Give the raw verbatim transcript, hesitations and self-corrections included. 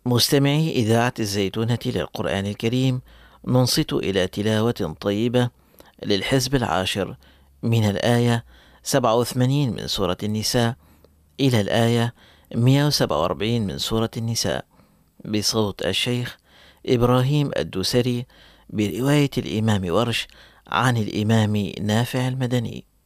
مستمعي إذاعة الزيتونة للقرآن الكريم، ننصت إلى تلاوة طيبة للحزب العاشر من الآية سبعة وثمانين من سورة النساء إلى الآية مئة وسبعة وأربعين من سورة النساء بصوت الشيخ إبراهيم الدوسري برواية الإمام ورش عن الإمام نافع المدني.